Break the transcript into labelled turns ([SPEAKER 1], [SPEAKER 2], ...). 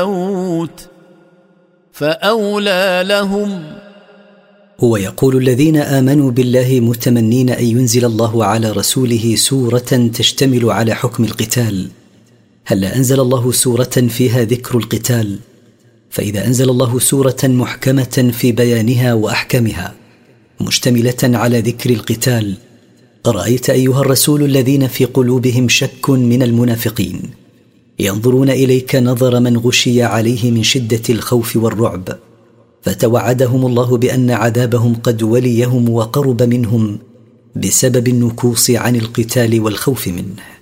[SPEAKER 1] الموت فأولى لهم.
[SPEAKER 2] هو يقول الذين آمنوا بالله متمنين أن ينزل الله على رسوله سورة تشتمل على حكم القتال، هلا أنزل الله سورة فيها ذكر القتال؟ فإذا أنزل الله سورة محكمة في بيانها وأحكامها مشتملة على ذكر القتال، أرأيت أيها الرسول الذين في قلوبهم شك من المنافقين ينظرون إليك نظر من غشي عليه من شدة الخوف والرعب، فتوعدهم الله بأن عذابهم قد وليهم وقرب منهم بسبب النكوص عن القتال والخوف منه.